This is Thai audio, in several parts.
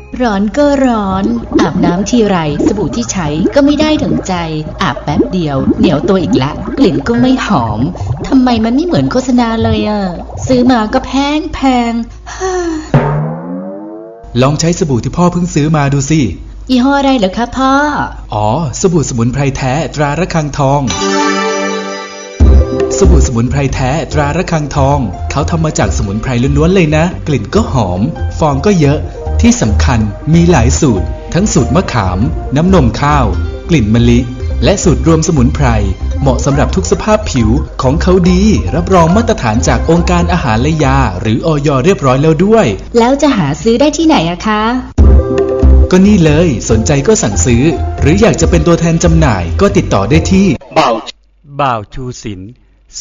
ร้อนก็ร้อนอาบน้ำทีไรสบู่ที่ใช้ก็ไม่ได้ถึงใจอาบแป๊บเดียวเหนียวตัวอีกละกลิ่นก็ไม่หอมทำไมมันไม่เหมือนโฆษณาเลยอ่ะซื้อมาก็แพงลองใช้สบู่ที่พ่อเพิ่งซื้อมาดูสิยี่ห้ออะไรเหรอคะพ่ออ๋อสบู่สมุนไพรแท้ตราระฆังทองสบู่สมุนไพรแท้ตราระฆังทองเขาทำมาจากสมุนไพรล้วนๆเลยนะกลิ่นก็หอมฟองก็เยอะที่สำคัญมีหลายสูตรทั้งสูตรมะขามน้ำนมข้าวกลิ่นมะลิและสูตรรวมสมุนไพรเหมาะสำหรับทุกสภาพผิวของเขาดีรับรองมาตรฐานจากองค์การอาหารและยาหรืออย.เรียบร้อยแล้วด้วยแล้วจะหาซื้อได้ที่ไหนอะคะก็นี่เลยสนใจก็สั่งซื้อหรืออยากจะเป็นตัวแทนจำหน่ายก็ติดต่อได้ที่บ่าวชูศิลป์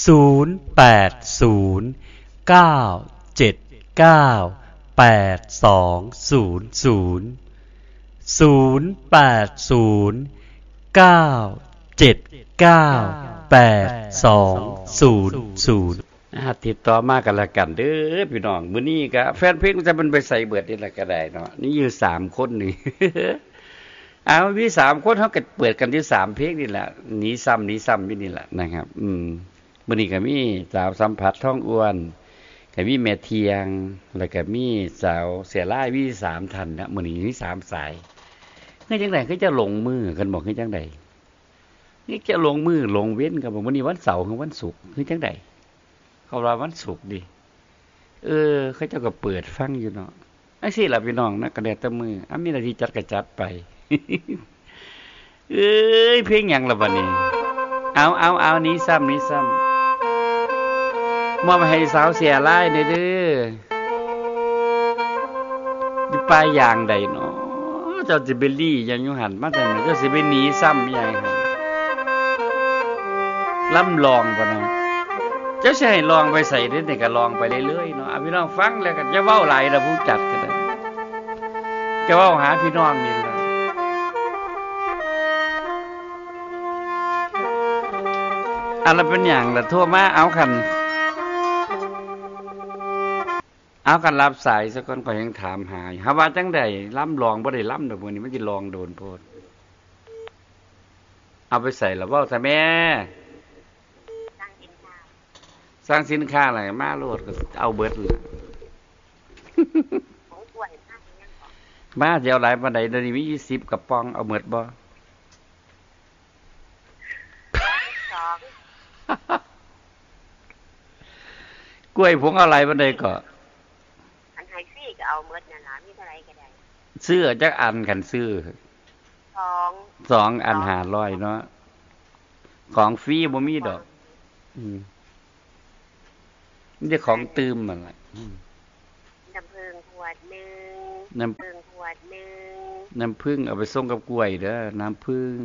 ติดต่อมากันละกันเด้อพี่น้องมื้อนี้ก็แฟนเพลงจะมันไปใส่เบิดนี่ละก็ได้เนาะนี่อยู่3คนนี่ เอามี3คนเฮาก็เปิดกันที่3เพลงนี่แหละหนีซ้ำอยู่นี่แหละนะครับมื้อนี้ก็มีสาวสัมผัสท้องอ้วนก็มีแม่เทียงแล้วก็มีสาวเสียร้ายมี3ท่านนะมื้อนี้มี3สายคือจังได๋คือจะลงมือกันบอกคือจังได๋นี่จะลงมือลงเว้นกันบ่มื้อนี้วันเสาร์คือวันศุกร์คือจังได๋เขาว่าวันศุกร์ดิเขาเจ้าก็เปิดฟังอยู่เนาะไอ้สิล่ะพี่น้องนะกระแดดตะมือมีหน้าที่จัดก็จัดไป เพลงหยังล่ะบัดนี้เอานี้ซ้ำมอบให้สาวเสียร้ายเด้ออยู่ปลายอย่างใดเนาะเจ้าสิไปลี่ยังอยู่หันมาแต่เจ้าสิไปหนีซ้ำใหญ่หั่นล่ำลองบ่เนาะเจ้าสิให้ลองไปใส่เด้นี่ก็ลองไปเรื่อยๆเนาะพี่น้องฟังแล้วก็จะเว้าหลายล่ะผู้จัดก็ได้จะเว้าหาพี่น้องนี่ล่ะอะไรเป็นหยังล่ะโทรมาเอากันรับสายซะก่อนก็ยังถามหาหาว่าจังได๋ล้ำลองบ่ได้ล้ำดอกมื้อนี้มันสิลองโดนโพดเอาไปใส่แล้วเว้าซะแม่สร้างสินค้าอะไรมาโลดก็เอาเบิดล่ะมาสิเอาหลายปานใดเดี๋ยวนี้มี20กระป๋องเอาหมดบ่กล้วยผงอะไรปานใดก็อันไฮซี่ก็เอาหมดนั่นล่ะมีเท่าไหร่ก็ได้ซื้อจักอันกันซื้อ2อัน500เนาะของฟรีบ่มีดอกมันจะของตืมมันล่ะน้ำผึ้งขวดนึงน้ำผึ้งเอาไปส่งกับกล้วยเด้อน้ำผึ้ง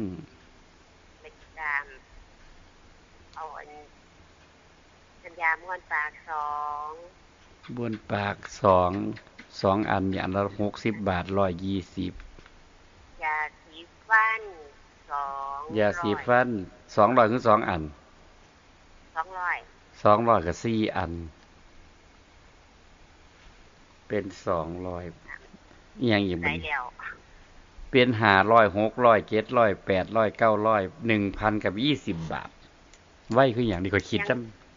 เอาอันน้ำยาบ้วนปาก2 บ้วนปาก2อันอย่างละ60 บาท120 ยาสีฟัน2 ยาสีฟัน200คือ2อัน200ก็4อันเป็น200อีหยังอีกบัดนี้เป็น500 600 700 800 900 1,000 กับ20 บาทไว้คือหยังนี่ก็คิดจัง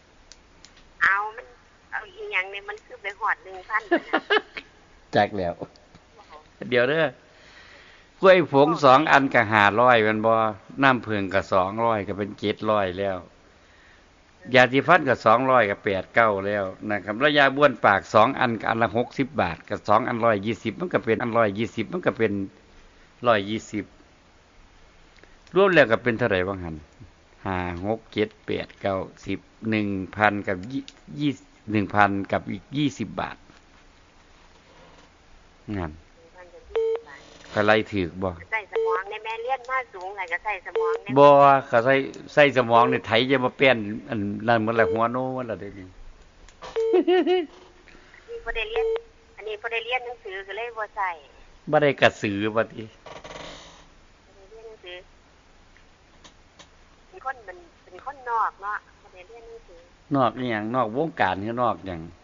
เอาอีหยังนี่มันคือไปฮอด 1,000 จักแล้วเดี๋ยวเด้อกล้วยผง2อันก็500แม่นบ่น้ำผึ้งก็200ก็เป็น700แล้วยาสีฟันก็200ก็8-9แล้วนะครับแล้วยาบ้วนปาก2อันก็อันละ60 บาทก็2อัน120มันก็เป็นอัน120มันก็เป็น120รวมแล้วก็เป็นเท่าไหร่บ้างหั่น5 6 7 8 9 10 1,000 กับ1,000 กับอีก20 บาทงั้นก็ไล่ถูกบ่ใส่สมองในแม่เรียนมาสูงแล้วก็ใส่สมองในบ่ก็ใส่สมองนี่ไถจะมาเปลี่ยนอันนั้นหมดแล้วหัวโนหมดแล้วเดี๋ยวนี้บ่ได้เรียนอันนี้บ่ได้เรียนหนังสือก็เลยบ่ใส่บ่ได้กระสือบัดนี้เรียนหนังสือเป็นคนนอกเนาะบ่ได้เรียนหนังสือนอกอีหยังนอกวงการคือนอกหยัง